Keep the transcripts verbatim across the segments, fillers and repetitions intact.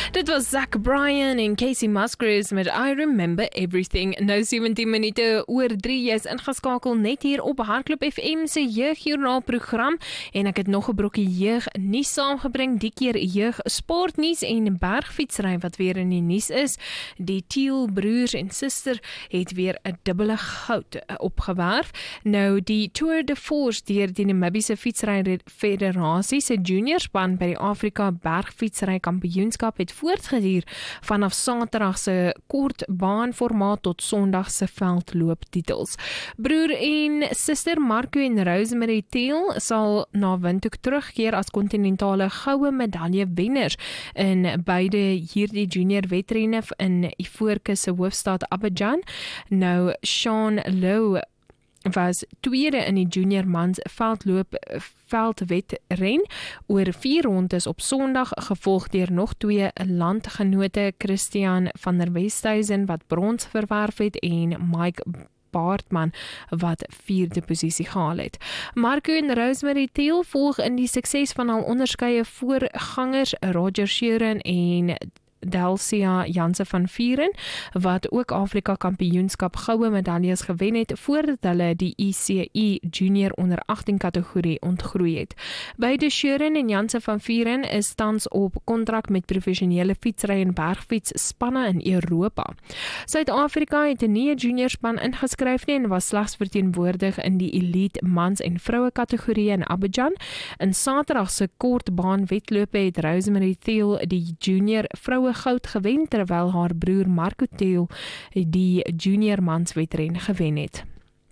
Dit was Zach Bryan en Casey Musgraves met I Remember Everything. Nou sewentien minute oor drie, jy is ingeskakel net hier op Hardloop F M se jeugjoernaal program en ek het nog 'n brokkie jeug nuus saamgebring, die keer jeug sportnuus en bergfietsry wat weer in die nuus is. Die Thiel broers en suster het weer 'n dubbele goud opgewerf. Nou die Tour de Force deur die Namibiese Fietsry Federasie se juniorspan by die Afrika Bergfietsry Kampioenskap het voortgeduur vanaf Saterdag se kort baanformaat tot Sondag se veldlooptitels. Broer en suster Marco en Rosemary Thiel sal na Windhoek terugkeer as kontinentale goue medalje wenners in beide hierdie junior wedrenne in Ivoorkus se hoofstad Abidjan. Nou Sean Lowe was tweede in die junior mans veldloop veldwedren oor vier rondes op Sondag, gevolg deur nog twee landgenote, Christian van der Westhuizen wat brons verwerf het en Mike Baartman wat vierde posisie gehaal het. Marco en Rosemary Thiel volg in die sukses van al onderskeie voorgangers Roger Sheeran en Delcia Janse van Vieren, wat ook Afrika Kampioenskap goue medaljes gewen het, voordat hulle die I C I Junior onder agttien kategorie ontgroei het. Beide Sheeran en Janse van Vieren is tans op kontrak met professionele fietsry en bergfiets spanne in Europa. Suid-Afrika het 'n nuwe juniorspan ingeskryf nie en was slegs verteenwoordig in die elite mans en vroue kategorie in Abidjan. In Saterdag se kortbaan wedlope het Rosemary Thiel die junior vroue goud gewen, terwyl haar broer Marco Thiel die junior manswedren gewen het.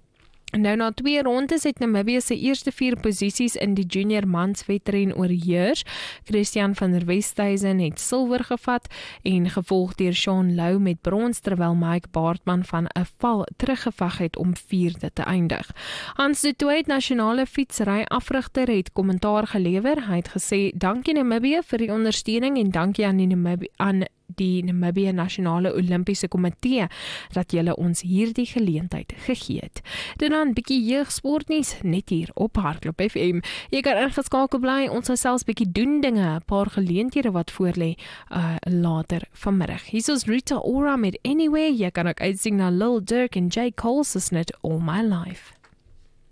Nou na twee rondes het Namibië se eerste vier posisies in die junior manswedren oorheers. Christian van der Westhuizen het silwer gevat en gevolg deur Sean Lowe met brons, terwyl Mike Baartman van 'n val teruggeveg het om vierde te eindig. Hans de Tooy, nasionale fietsry afrigter, het kommentaar gelewer. Hy het gesê: "Dankie Namibië vir die ondersteuning en dankie aan die Namibië aan die Namibië Nasionale Olimpiese Komitee dat julle ons hierdie geleentheid gegee het." Dit dan bietjie jeugsportnuus net hier op Hardloop F M. Jy kan ingeskakel bly, ons sal selfs bietjie doen dinge, 'n paar geleenthede wat voorlê uh, later vanmiddag. Hier is Rita Ora met Anywhere. Jy kan ook uitsien na Lil Durk en J. Cole se snit All My Life.